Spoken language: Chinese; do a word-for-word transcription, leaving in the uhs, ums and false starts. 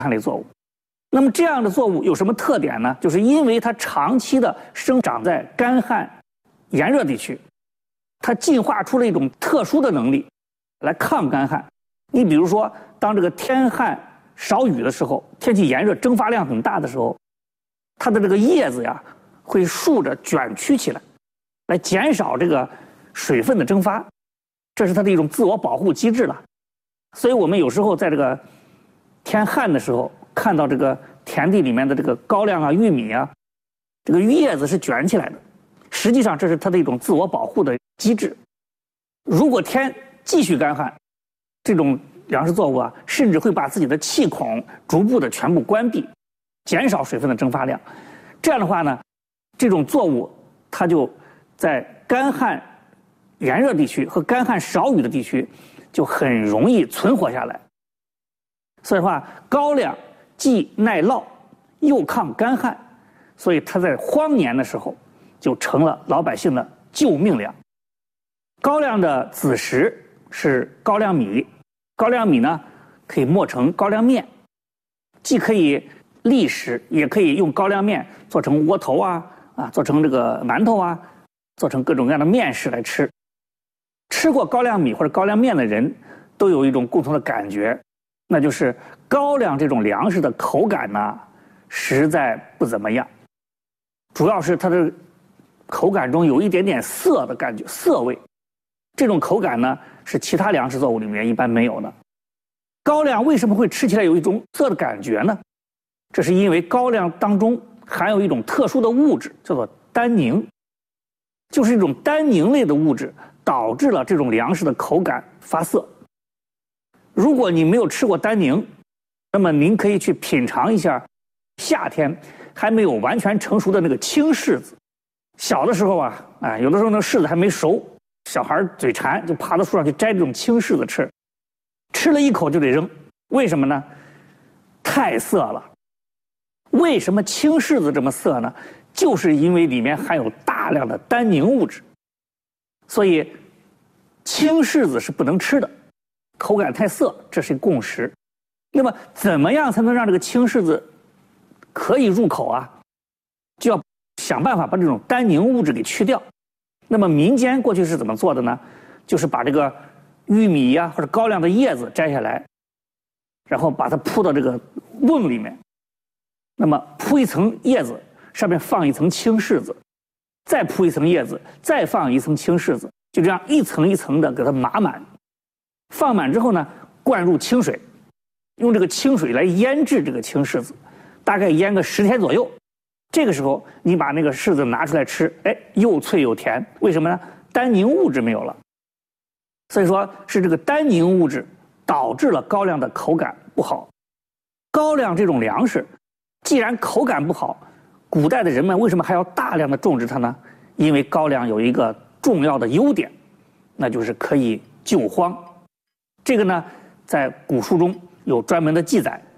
汗类作物。那么这样的作物有什么特点呢？就是因为它长期的生长在干旱、炎热地区，它进化出了一种特殊的能力，来抗干旱。你比如说，当这个天旱少雨的时候，天气炎热、蒸发量很大的时候，它的这个叶子呀会竖着卷曲起来，来减少这个水分的蒸发，这是它的一种自我保护机制了。所以我们有时候在这个天旱的时候，看到这个田地里面的这个高粱啊、玉米啊，这个叶子是卷起来的，实际上这是它的一种自我保护的机制。如果天继续干旱，这种粮食作物啊，甚至会把自己的气孔逐步的全部关闭，减少水分的蒸发量。这样的话呢，这种作物它就在干旱炎热地区和干旱少雨的地区就很容易存活下来。所以话，高粱既耐涝又抗干旱，所以它在荒年的时候就成了老百姓的救命粮。高粱的子实是高粱米，高粱米呢可以磨成高粱面，既可以立食，也可以用高粱面做成窝头啊啊，做成这个馒头啊，做成各种各样的面食来吃。吃过高粱米或者高粱面的人都有一种共同的感觉，那就是高粱这种粮食的口感呢实在不怎么样，主要是它的口感中有一点点涩的感觉，涩味。这种口感呢是其他粮食作物里面一般没有的。高粱为什么会吃起来有一种涩的感觉呢？这是因为高粱当中含有一种特殊的物质，叫做单宁，就是一种单宁类的物质导致了这种粮食的口感发涩。如果你没有吃过单宁，那么您可以去品尝一下夏天还没有完全成熟的那个青柿子。小的时候啊，哎，有的时候那柿子还没熟，小孩嘴馋就爬到树上去摘这种青柿子吃，吃了一口就得扔，为什么呢？太涩了。为什么青柿子这么涩呢？就是因为里面含有大量的单宁物质，所以青柿子是不能吃的，口感太涩，这是共识。那么怎么样才能让这个青柿子可以入口啊？就要想办法把这种单宁物质给去掉。那么民间过去是怎么做的呢？就是把这个玉米呀、啊、或者高粱的叶子摘下来，然后把它铺到这个瓮里面，那么铺一层叶子，上面放一层青柿子，再铺一层叶子，再放一层青柿子，就这样一层一层的给它码满。放满之后呢，灌入清水，用这个清水来腌制这个青柿子，大概腌个十天左右。这个时候你把那个柿子拿出来吃，哎，又脆又甜。为什么呢？单宁物质没有了。所以说是这个单宁物质导致了高粱的口感不好。高粱这种粮食既然口感不好，古代的人们为什么还要大量的种植它呢？因为高粱有一个重要的优点，那就是可以救荒。这个呢在古书中有专门的记载。